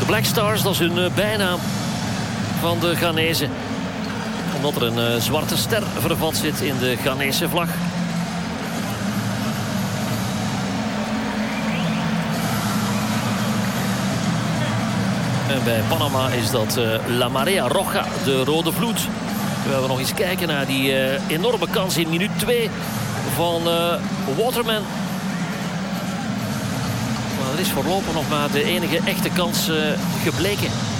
Black Stars, dat is hun bijnaam van de Ghanezen. Omdat er een zwarte ster vervat zit in de Ghanese vlag. En bij Panama is dat La Marea Roja, de rode vloed. Terwijl we nog eens kijken naar die enorme kans in minuut 2 van Waterman. Maar er is voorlopig nog maar de enige echte kans gebleken.